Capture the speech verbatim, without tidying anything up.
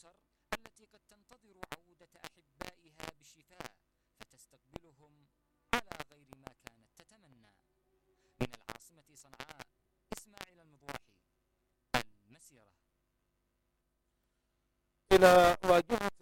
الأسر التي قد تنتظر عودة أحبائها بشفاء فتستقبلهم على غير ما كانت تتمنى. من العاصمة صنعاء، إسماعيل المضواحي، المسيرة. إلى واجهة